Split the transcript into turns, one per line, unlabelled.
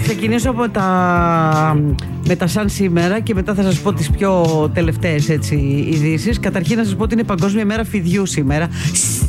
ξεκινήσω με τα σαν σήμερα και μετά θα σας πω τις πιο τελευταίες ειδήσεις. Καταρχήν να σας πω ότι είναι Παγκόσμια ημέρα φιδιού σήμερα.